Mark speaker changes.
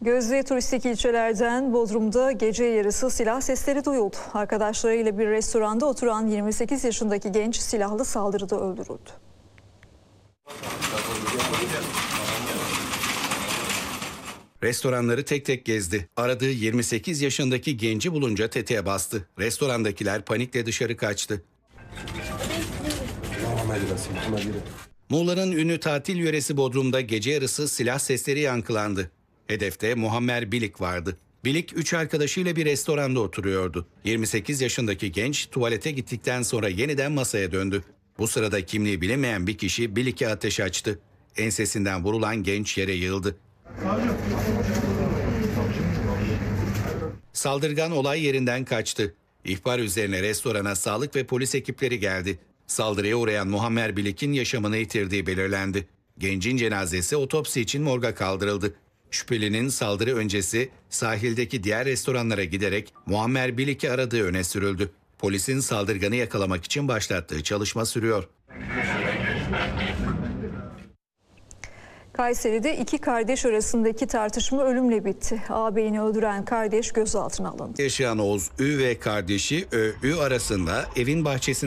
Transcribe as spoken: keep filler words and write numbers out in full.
Speaker 1: Gözde turistik ilçelerden Bodrum'da gece yarısı silah sesleri duyuldu. Arkadaşlarıyla bir restoranda oturan yirmi sekiz yaşındaki genç silahlı saldırıda öldürüldü.
Speaker 2: Restoranları tek tek gezdi. Aradığı yirmi sekiz yaşındaki genci bulunca tetiğe bastı. Restorandakiler panikle dışarı kaçtı. Muğla'nın ünlü tatil yöresi Bodrum'da gece yarısı silah sesleri yankılandı. Hedefte Muammer Bilik vardı. Bilik üç arkadaşıyla bir restoranda oturuyordu. yirmi sekiz yaşındaki genç tuvalete gittikten sonra yeniden masaya döndü. Bu sırada kimliği bilinmeyen bir kişi Bilik'e ateş açtı. Ensesinden vurulan genç yere yığıldı. Saldırgan olay yerinden kaçtı. İhbar üzerine restorana sağlık ve polis ekipleri geldi. Saldırıya uğrayan Muammer Bilik'in yaşamını yitirdiği belirlendi. Gencin cenazesi otopsi için morga kaldırıldı. Şüphelinin saldırı öncesi sahildeki diğer restoranlara giderek Muammer Bilik'i aradığı öne sürüldü. Polisin saldırganı yakalamak için başlattığı çalışma sürüyor.
Speaker 1: Kayseri'de iki kardeş arasındaki tartışma ölümle bitti. Ağabeyini öldüren kardeş gözaltına alındı.
Speaker 2: Yaşayan Oğuz Ü ve kardeşi Ö Ü arasında evin bahçesinde